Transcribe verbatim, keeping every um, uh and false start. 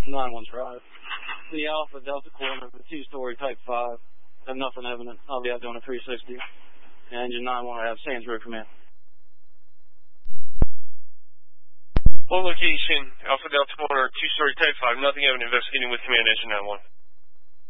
nine one Drive. The Alpha Delta Corner, the two-story Type five. Have nothing evident. I'll be out doing a three sixty. And engine nine one, I have Sands Road Command. Full location, Alpha Delta Corner, two-story Type five. Nothing evident. Investigating with Command, engine nine one.